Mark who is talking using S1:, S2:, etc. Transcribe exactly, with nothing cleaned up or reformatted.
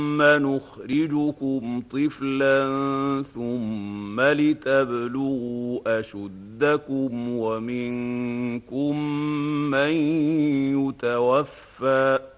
S1: ثم نخرجكم طفلا ثم لتبلغوا أشدكم ومنكم من يتوفى